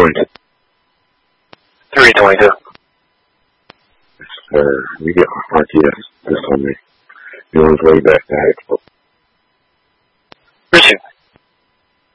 322. 322. We get RTS. This on me. It was way back to